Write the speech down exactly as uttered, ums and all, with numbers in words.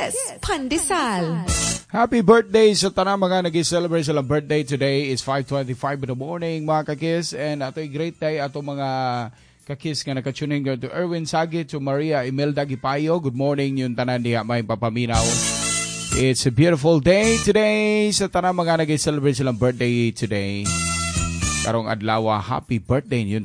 Kiss Pandesal. Happy birthday sa tanang mga nag-celebrate silang birthday. Today is five twenty-five in the morning, mga kakis. And ato'y great day ato mga kakis nga nakatuning to Erwin Sagi, to Maria Imelda Gipayo. Good morning yung tanan diha may papaminaw. It's a beautiful day today sa tanang mga nag-celebrate silang birthday today. Karong adlaw, happy birthday yun